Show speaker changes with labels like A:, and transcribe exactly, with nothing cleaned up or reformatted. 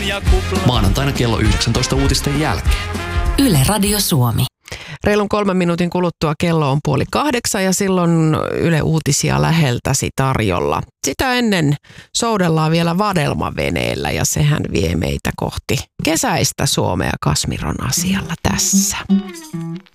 A: Maanantaina kello yhdeksäntoista uutisten jälkeen.
B: Yle Radio Suomi.
C: Reilun kolmen minuutin kuluttua kello on puoli kahdeksan ja silloin Yle Uutisia läheltäsi tarjolla. Sitä ennen soudellaan vielä vadelmaveneellä ja sehän vie meitä kohti kesäistä Suomea Kasmiron asialla tässä.